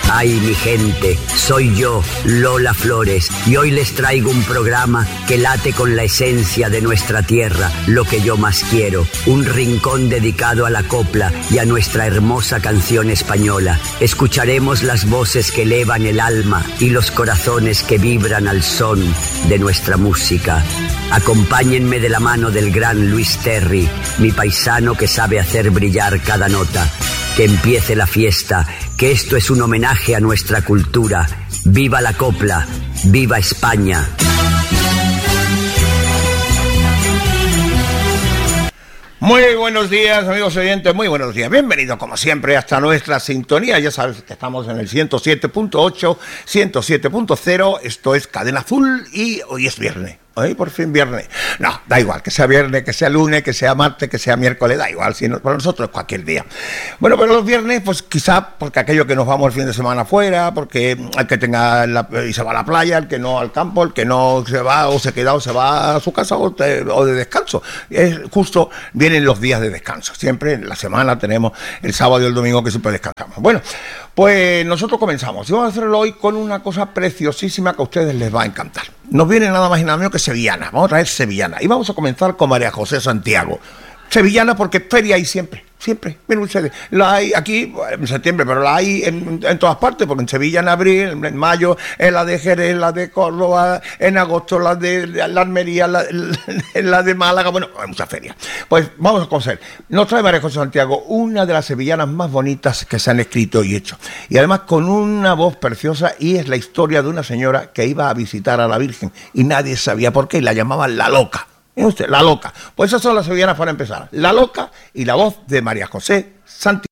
Ay, mi gente, soy yo, Lola Flores, y hoy les traigo un programa que late con la esencia de nuestra tierra, lo que yo más quiero, un rincón dedicado a la copla y a nuestra hermosa canción española. Escucharemos las voces que elevan el alma y los corazones que vibran al son de nuestra música. Acompáñenme de la mano del gran Luis Terry, mi paisano que sabe hacer brillar cada nota. Que empiece la fiesta, que esto es un homenaje a nuestra cultura. ¡Viva la copla! ¡Viva España! Muy buenos días, amigos oyentes, muy buenos días. Bienvenidos, como siempre, hasta nuestra sintonía. Ya sabes que estamos en el 107.8, 107.0. Esto es Cadena Azul y hoy es viernes. Hoy por fin viernes. No, da igual, que sea viernes, que sea lunes, que sea martes, que sea miércoles, da igual, sino para nosotros es cualquier día. Bueno, pero los viernes, pues quizá porque aquello que nos vamos el fin de semana afuera, porque el que tenga y se va a la playa, el que no al campo, el que no se va o se queda o se va a su casa o de descanso. Es justo, vienen los días de descanso. Siempre en la semana tenemos el sábado y el domingo que siempre descansamos. Bueno, pues nosotros comenzamos y vamos a hacerlo hoy con una cosa preciosísima que a ustedes les va a encantar. Nos viene nada más y nada menos que sevillana. Vamos a traer sevillana y vamos a comenzar con María José Santiago. Sevillana porque feria hay siempre. Miren ustedes, la hay aquí en septiembre, pero la hay en todas partes, porque en Sevilla en abril, en mayo, en la de Jerez, la de Córdoba, en agosto la de la Almería, la de Málaga, bueno, hay muchas ferias. Pues vamos a conocer. Nos trae María José Santiago una de las sevillanas más bonitas que se han escrito y hecho. Y además con una voz preciosa, y es la historia de una señora que iba a visitar a la Virgen y nadie sabía por qué, y la llamaban La Loca. Usted, La Loca. Pues esas son las sevillanas para empezar. La Loca y la voz de María José Santiago.